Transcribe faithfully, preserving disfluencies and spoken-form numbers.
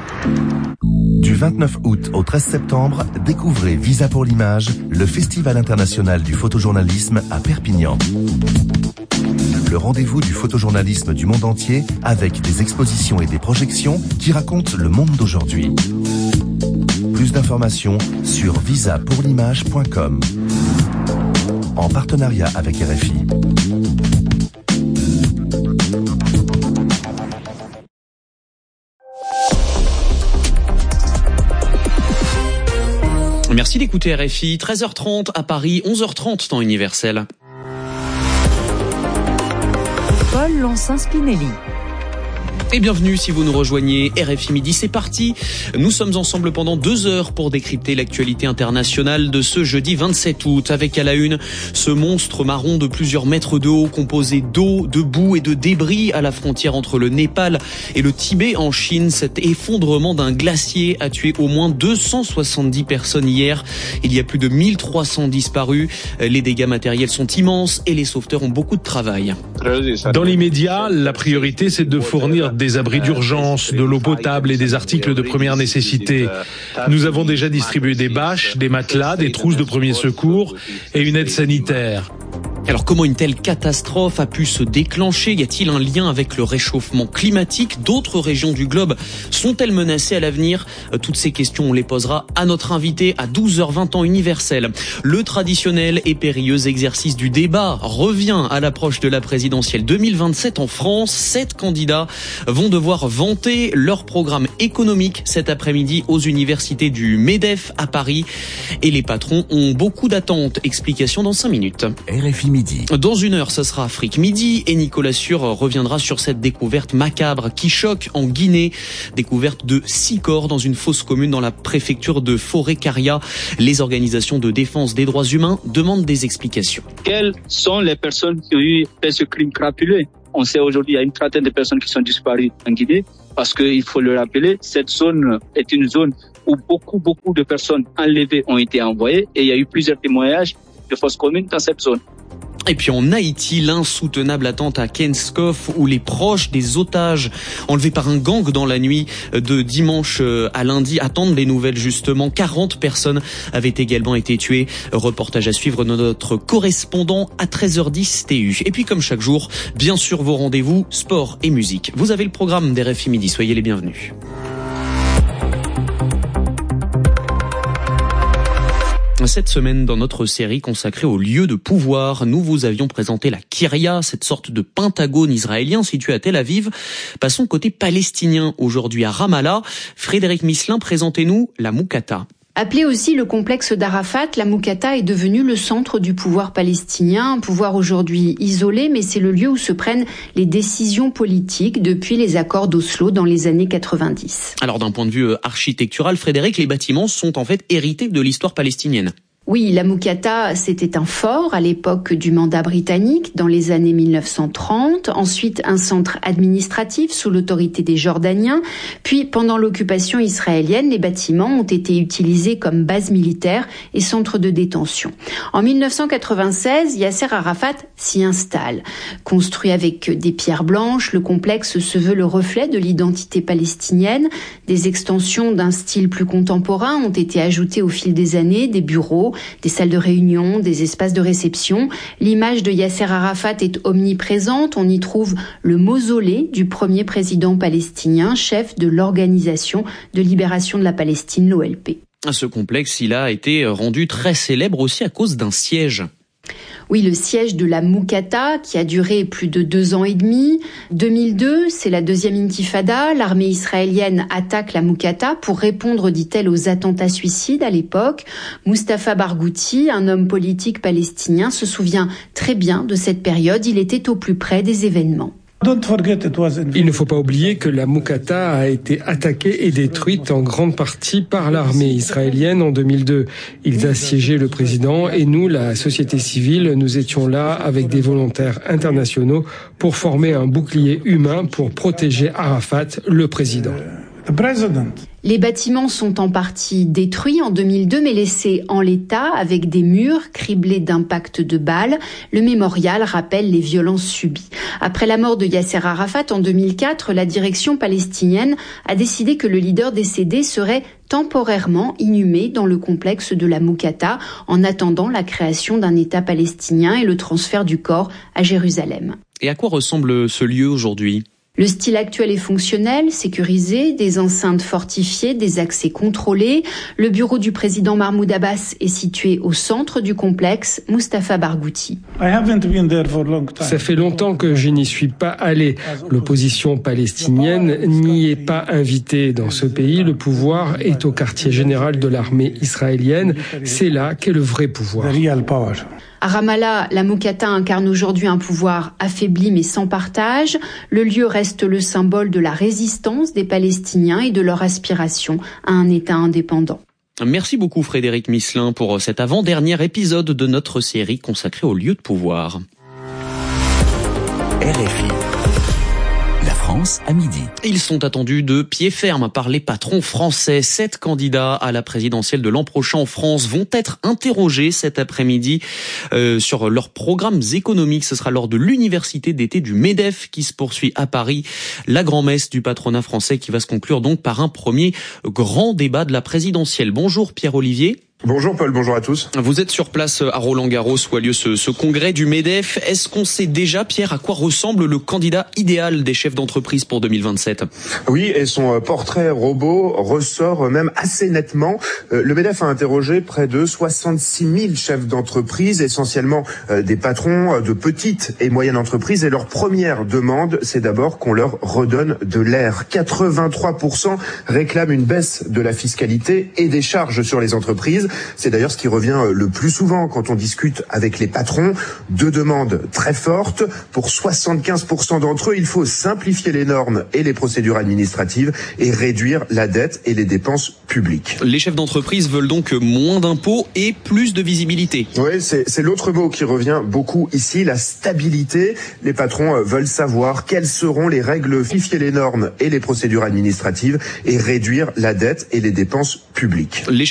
Du vingt-neuf août au treize septembre, découvrez Visa pour l'image, le Festival international du photojournalisme à Perpignan. Le rendez-vous du photojournalisme du monde entier avec des expositions et des projections qui racontent le monde d'aujourd'hui. Plus d'informations sur visa pour l'image point com. En partenariat avec R F I. Merci d'écouter R F I, treize heures trente à Paris, onze heures trente temps universel. Paul Lonsin-Spinelli. Et bienvenue si vous nous rejoignez, R F I Midi, c'est parti. Nous sommes ensemble pendant deux heures pour décrypter l'actualité internationale de ce jeudi vingt-sept août, avec à la une ce monstre marron de plusieurs mètres de haut composé d'eau, de boue et de débris à la frontière entre le Népal et le Tibet en Chine. Cet effondrement d'un glacier a tué au moins deux cent soixante-dix personnes hier. Il y a plus de mille trois cents disparus. Les dégâts matériels sont immenses et les sauveteurs ont beaucoup de travail. Dans l'immédiat, la priorité c'est de fournir des abris d'urgence, de l'eau potable et des articles de première nécessité. Nous avons déjà distribué des bâches, des matelas, des trousses de premier secours et une aide sanitaire. Alors comment une telle catastrophe a pu se déclencher ? Y a-t-il un lien avec le réchauffement climatique ? D'autres régions du globe sont-elles menacées à l'avenir ? Toutes ces questions, on les posera à notre invité à douze heures vingt temps universel. Le traditionnel et périlleux exercice du débat revient à l'approche de la présidentielle deux mille vingt-sept en France. Sept candidats vont devoir vanter leur programme économique cet après-midi aux universités du MEDEF à Paris. Et les patrons ont beaucoup d'attentes. Explication dans cinq minutes. R F I Midi. Dans une heure, ça sera Afrique Midi et Nicolas Sûr reviendra sur cette découverte macabre qui choque en Guinée. Découverte de six corps dans une fosse commune dans la préfecture de Forêt-Caria. Les organisations de défense des droits humains demandent des explications. Quelles sont les personnes qui ont eu fait ce crime crapuleux ? On sait aujourd'hui qu'il y a une trentaine de personnes qui sont disparues en Guinée parce qu'il faut le rappeler, cette zone est une zone où beaucoup, beaucoup de personnes enlevées ont été envoyées et il y a eu plusieurs témoignages de fosses communes dans cette zone. Et puis en Haïti, l'insoutenable attente à Kenskoff où les proches des otages enlevés par un gang dans la nuit de dimanche à lundi attendent les nouvelles justement. quarante personnes avaient également été tuées. Reportage à suivre de notre correspondant à treize heures dix T U. Et puis comme chaque jour, bien sûr vos rendez-vous, sport et musique. Vous avez le programme d'R F I Midi, soyez les bienvenus. Cette semaine, dans notre série consacrée aux lieux de pouvoir, nous vous avions présenté la Kyria, cette sorte de pentagone israélien situé à Tel Aviv. Passons côté palestinien, aujourd'hui à Ramallah. Frédéric Misselin, présentez-nous la Moukata. Appelé aussi le complexe d'Arafat, la Moukata est devenue le centre du pouvoir palestinien, un pouvoir aujourd'hui isolé, mais c'est le lieu où se prennent les décisions politiques depuis les accords d'Oslo dans les années quatre-vingt-dix. Alors d'un point de vue architectural, Frédéric, les bâtiments sont en fait hérités de l'histoire palestinienne. Oui, la Moukata, c'était un fort à l'époque du mandat britannique, dans les années mille neuf cent trente. Ensuite, un centre administratif sous l'autorité des Jordaniens. Puis, pendant l'occupation israélienne, les bâtiments ont été utilisés comme base militaire et centre de détention. En mille neuf cent quatre-vingt-seize, Yasser Arafat s'y installe. Construit avec des pierres blanches, le complexe se veut le reflet de l'identité palestinienne. Des extensions d'un style plus contemporain ont été ajoutées au fil des années, des bureaux, des salles de réunion, des espaces de réception. L'image de Yasser Arafat est omniprésente. On y trouve le mausolée du premier président palestinien, chef de l'Organisation de libération de la Palestine, l'O L P. Ce complexe, il a été rendu très célèbre aussi à cause d'un siège. Oui, le siège de la Moukata, qui a duré plus de deux ans et demi. deux mille deux, c'est la deuxième intifada. L'armée israélienne attaque la Moukata pour répondre, dit-elle, aux attentats suicides à l'époque. Mustapha Barghouti, un homme politique palestinien, se souvient très bien de cette période. Il était au plus près des événements. Il ne faut pas oublier que la Moukata a été attaquée et détruite en grande partie par l'armée israélienne en deux mille deux. Ils assiégeaient le président et nous, la société civile, nous étions là avec des volontaires internationaux pour former un bouclier humain pour protéger Arafat, le président. Les bâtiments sont en partie détruits en deux mille deux, mais laissés en l'état avec des murs criblés d'impacts de balles. Le mémorial rappelle les violences subies. Après la mort de Yasser Arafat en deux mille quatre, la direction palestinienne a décidé que le leader décédé serait temporairement inhumé dans le complexe de la Moukata en attendant la création d'un État palestinien et le transfert du corps à Jérusalem. Et à quoi ressemble ce lieu aujourd'hui ? Le style actuel est fonctionnel, sécurisé, des enceintes fortifiées, des accès contrôlés. Le bureau du président Mahmoud Abbas est situé au centre du complexe. Mustapha Barghouti. Ça fait longtemps que je n'y suis pas allé. L'opposition palestinienne n'y est pas invitée. Dans ce pays, le pouvoir est au quartier général de l'armée israélienne. C'est là qu'est le vrai pouvoir. À Ramallah, la Moukata incarne aujourd'hui un pouvoir affaibli mais sans partage. Le lieu reste le symbole de la résistance des Palestiniens et de leur aspiration à un État indépendant. Merci beaucoup Frédéric Misselin pour cet avant-dernier épisode de notre série consacrée au lieu de pouvoir. R F I. La France à midi. Ils sont attendus de pied ferme par les patrons français. Sept candidats à la présidentielle de l'an prochain en France vont être interrogés cet après-midi euh, sur leurs programmes économiques. Ce sera lors de l'université d'été du MEDEF qui se poursuit à Paris. La grand-messe du patronat français qui va se conclure donc par un premier grand débat de la présidentielle. Bonjour Pierre-Olivier. Bonjour Paul, bonjour à tous. Vous êtes sur place à Roland-Garros où a lieu ce, ce congrès du MEDEF. Est-ce qu'on sait déjà, Pierre, à quoi ressemble le candidat idéal des chefs d'entreprise pour deux mille vingt-sept ? Oui, et son portrait robot ressort même assez nettement. Le MEDEF a interrogé près de soixante-six mille chefs d'entreprise, essentiellement des patrons de petites et moyennes entreprises. Et leur première demande, c'est d'abord qu'on leur redonne de l'air. quatre-vingt-trois pour cent réclament une baisse de la fiscalité et des charges sur les entreprises. C'est d'ailleurs ce qui revient le plus souvent quand on discute avec les patrons. Deux demandes très fortes. Pour soixante-quinze pour cent d'entre eux, il faut simplifier les normes et les procédures administratives et réduire la dette et les dépenses publiques. Les chefs d'entreprise veulent donc moins d'impôts et plus de visibilité. Oui, c'est, c'est l'autre mot qui revient beaucoup ici, la stabilité. Les patrons veulent savoir quelles seront les règles, simplifier les normes et les procédures administratives et réduire la dette et les dépenses publiques. Les